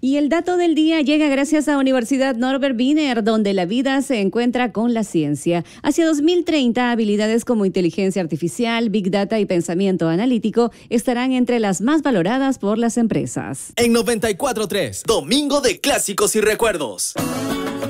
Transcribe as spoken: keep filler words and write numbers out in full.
Y el dato del día llega gracias a Universidad Norbert Wiener, donde la vida se encuentra con la ciencia. Hacia dos mil treinta, habilidades como inteligencia artificial, big data y pensamiento analítico estarán entre las más valoradas por las empresas. En noventa y cuatro punto tres, Domingo de Clásicos y Recuerdos.